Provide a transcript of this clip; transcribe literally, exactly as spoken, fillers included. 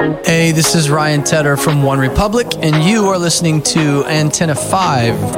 Hey, this is Ryan Tedder from One Republic, and you are listening to Antenna five